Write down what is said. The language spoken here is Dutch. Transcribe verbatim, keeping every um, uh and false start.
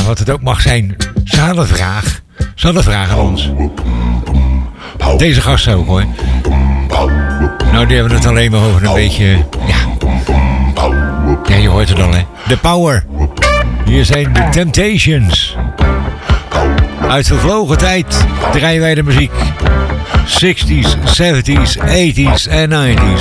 wat het ook mag zijn. Ze hadden vraag. Ze hadden vraag aan ons. Deze gasten ook hoor. Nou, die hebben het alleen maar over een beetje... Ja, ja je hoort het al hè. The Power. Hier zijn de Temptations. Uit vervlogen tijd draaien wij de muziek. zestig's, zeventig's, tachtig's en negentig's.